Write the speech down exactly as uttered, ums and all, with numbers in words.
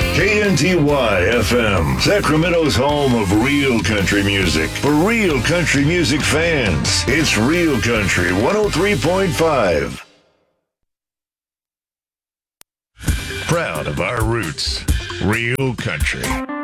K N T Y F M, Sacramento's home of real country music. For real country music fans, it's Real Country one oh three point five. Proud of our roots, real country.